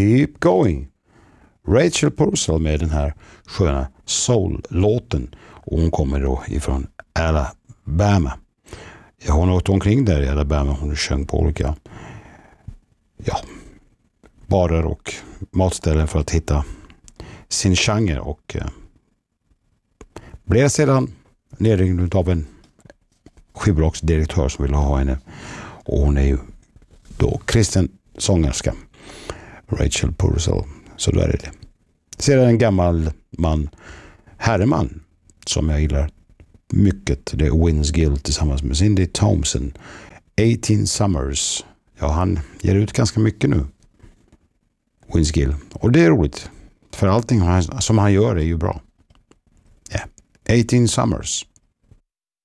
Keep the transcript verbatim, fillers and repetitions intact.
Keep Going. Rachel Purcell med den här sköna soul-låten. Och hon kommer då ifrån Alabama. Jag har åkt omkring där i Alabama. Hon sjöng på olika ja, barer och matställen för att hitta sin genre. Och eh, blev sedan nedringd av en skivbolagsdirektör som ville ha henne. Och hon är ju då kristen sångerska. Rachel Purcell. Så då är det det. Sedan en gammal man, herreman, som jag gillar mycket. Det är Vince Gill tillsammans med Cindy Thompson. eighteen Summers. Ja, han ger ut ganska mycket nu. Vince Gill. Och det är roligt. För allting som han gör är ju bra. Ja. Yeah. eighteen Summers.